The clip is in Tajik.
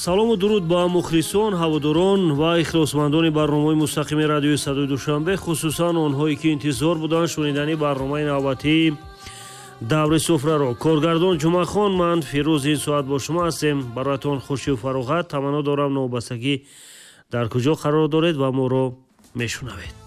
салому дуруд ба мухлисон, ҳаводорон ва ихлосмандони барномаи мустақими радиои Садои Душанбе, хусусан онҳое ки интизор буданд шунидани барномаи навбатии даври суфраро. Коргардон Ҷумъахон, ман Фирӯз ин соат бо шумо ҳастем. Бароятон хушию фароғат. таманно дорам новбастагӣ дар куҷо қарор доред ва моро мешунавед.